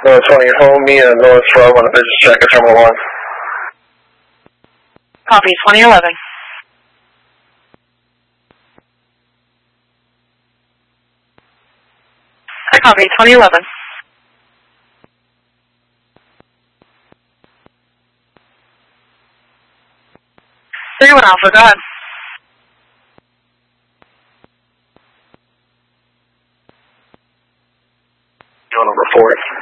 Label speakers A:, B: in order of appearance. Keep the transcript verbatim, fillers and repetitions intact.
A: North twenty, hold me and North twelve on a business check at Terminal one.
B: Copy, twenty eleven. I copy, twenty eleven. three one Alpha, go ahead.
A: Go number four.